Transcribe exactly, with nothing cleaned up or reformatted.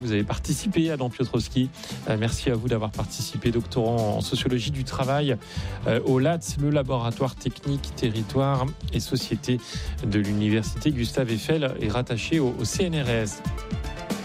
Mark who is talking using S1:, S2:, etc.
S1: Vous avez participé, Adam Piotrowski. Euh, merci à vous d'avoir participé, doctorant en sociologie du travail euh, au L A T S, le laboratoire technique, territoire et société de l'université Gustave Eiffel, est rattaché au, au C N R S.